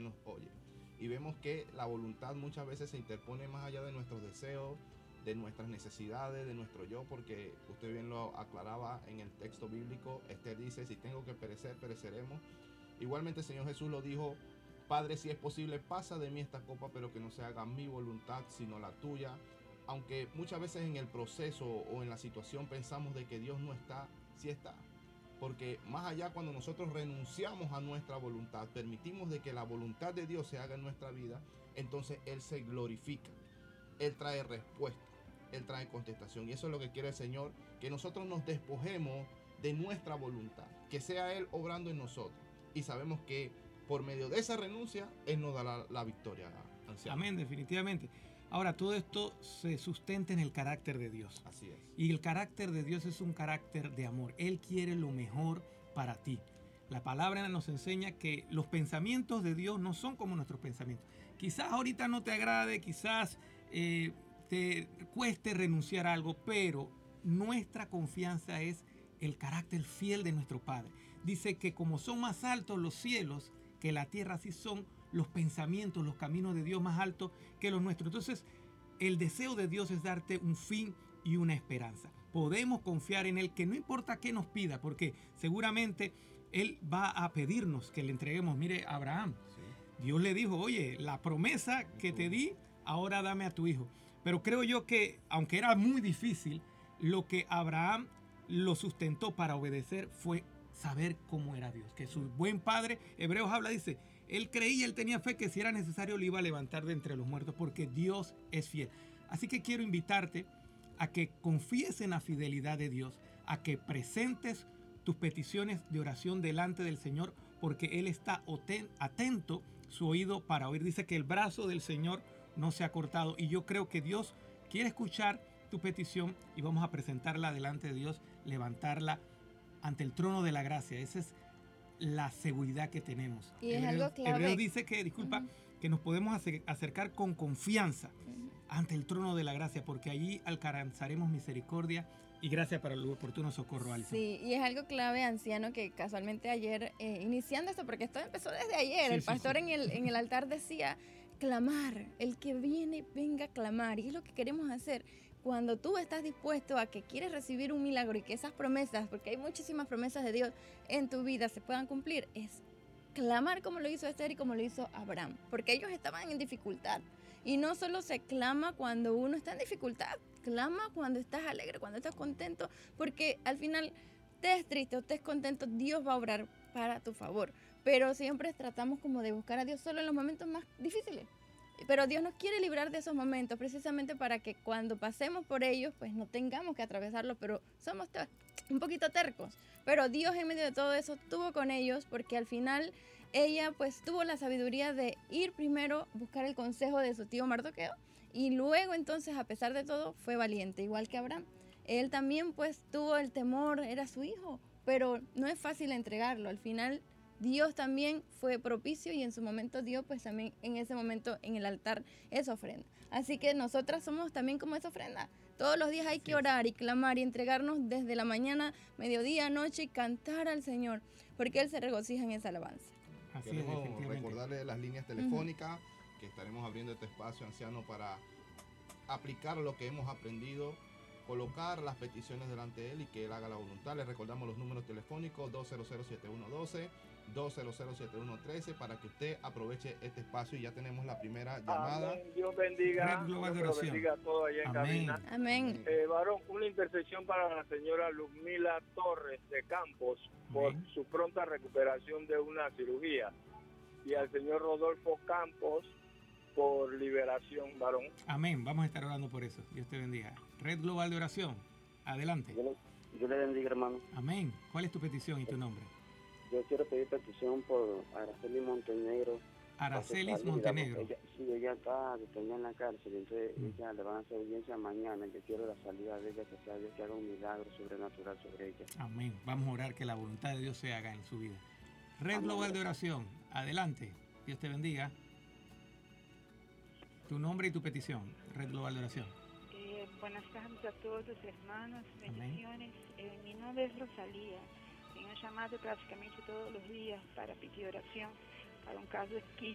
nos oye. Y vemos que la voluntad muchas veces se interpone más allá de nuestros deseos, de nuestras necesidades, de nuestro yo, porque usted bien lo aclaraba en el texto bíblico. Esther dice, si tengo que perecer, pereceremos. Igualmente el Señor Jesús lo dijo, Padre, si es posible, pasa de mí esta copa, pero que no se haga mi voluntad, sino la tuya. Aunque muchas veces en el proceso o en la situación pensamos de que Dios no está, sí está. Porque más allá, cuando nosotros renunciamos a nuestra voluntad, permitimos de que la voluntad de Dios se haga en nuestra vida, entonces Él se glorifica, Él trae respuesta, Él trae contestación. Y eso es lo que quiere el Señor, que nosotros nos despojemos de nuestra voluntad, que sea Él obrando en nosotros. Y sabemos que por medio de esa renuncia, Él nos da la victoria, anciano. Amén, definitivamente. Ahora, todo esto se sustenta en el carácter de Dios. Así es. Y el carácter de Dios es un carácter de amor. Él quiere lo mejor para ti. La palabra nos enseña que los pensamientos de Dios no son como nuestros pensamientos. Quizás ahorita no te agrade, quizás te cueste renunciar a algo, pero nuestra confianza es el carácter fiel de nuestro Padre. Dice que como son más altos los cielos que la tierra, así son los pensamientos, los caminos de Dios más altos que los nuestros. Entonces, el deseo de Dios es darte un fin y una esperanza. Podemos confiar en Él, que no importa qué nos pida, porque seguramente Él va a pedirnos que le entreguemos. Mire, Abraham, sí, Dios le dijo, oye, la promesa que te di, ahora dame a tu hijo. Pero creo yo que, aunque era muy difícil, lo que Abraham lo sustentó para obedecer fue saber cómo era Dios, que su buen padre, Hebreos habla, dice, él creía, él tenía fe que si era necesario le iba a levantar de entre los muertos, porque Dios es fiel. Así que quiero invitarte a que confíes en la fidelidad de Dios, a que presentes tus peticiones de oración delante del Señor, porque Él está atento, su oído para oír. Dice que el brazo del Señor no se ha cortado, y yo creo que Dios quiere escuchar tu petición y vamos a presentarla delante de Dios, levantarla ante el trono de la gracia. Esa es la seguridad que tenemos. Y es algo clave. Hebreos dice que, que nos podemos acercar con confianza ante el trono de la gracia, porque allí alcanzaremos misericordia y gracia para el oportuno socorro. Alison. Sí, y es algo clave, anciano, que casualmente ayer, iniciando esto, porque esto empezó desde ayer, el pastor en el altar decía, clamar, el que viene, venga a clamar, y es lo que queremos hacer. Cuando tú estás dispuesto a que quieres recibir un milagro y que esas promesas, porque hay muchísimas promesas de Dios en tu vida, se puedan cumplir, es clamar como lo hizo Esther y como lo hizo Abraham, porque ellos estaban en dificultad. Y no solo se clama cuando uno está en dificultad, clama cuando estás alegre, cuando estás contento, porque al final estés triste o estés contento, Dios va a obrar para tu favor. Pero siempre tratamos como de buscar a Dios solo en los momentos más difíciles. Pero Dios nos quiere librar de esos momentos precisamente para que cuando pasemos por ellos, pues no tengamos que atravesarlos, pero somos un poquito tercos. Pero Dios en medio de todo eso estuvo con ellos, porque al final ella pues tuvo la sabiduría de ir primero a buscar el consejo de su tío Mardoqueo y luego entonces, a pesar de todo, fue valiente, igual que Abraham. Él también pues tuvo el temor, era su hijo, pero no es fácil entregarlo. Al final Dios también fue propicio y en su momento dio pues también en ese momento en el altar esa ofrenda. Así que nosotras somos también como esa ofrenda. Todos los días hay que orar y clamar y entregarnos desde la mañana, mediodía, noche y cantar al Señor, porque Él se regocija en esa alabanza. Así queremos recordarle las líneas telefónicas que estaremos abriendo este espacio, anciano, para aplicar lo que hemos aprendido, colocar las peticiones delante de Él y que Él haga la voluntad. Les recordamos los números telefónicos 200-7112, 200-7113 para que usted aproveche este espacio y ya tenemos la primera llamada. Amén. Dios bendiga, Dios bendiga a todos allá en cabina. Amén. Varón, una intercesión para la señora Luzmila Torres de Campos por su pronta recuperación de una cirugía y al señor Rodolfo Campos por liberación, varón. Amén, vamos a estar orando por eso. Dios te bendiga. Red Global de Oración, adelante. Dios le bendiga, hermano. Amén. ¿Cuál es tu petición y tu nombre? Yo quiero pedir petición por Araceli Montenegro. Aracelis Montenegro. Ella está detenida en la cárcel, entonces ella le van a hacer audiencia mañana. Yo quiero la salida de ella, que sea Dios que haga un milagro sobrenatural sobre ella. Amén. Vamos a orar que la voluntad de Dios se haga en su vida. Red Global de Oración, adelante. Dios te bendiga. Tu nombre y tu petición, Red Global de Oración. Buenas tardes a todos, hermanos, bendiciones. Mi nombre es Rosalía. Tengo llamado prácticamente todos los días para pedir oración para un caso aquí